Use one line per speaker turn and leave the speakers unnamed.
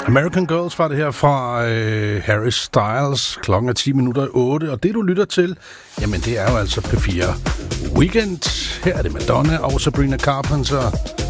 American Girls var det her fra Harry Styles. Klokken er 8:10, og det du lytter til, jamen det er jo altså P4 Weekend. Her er det Madonna og Sabrina Carpenter.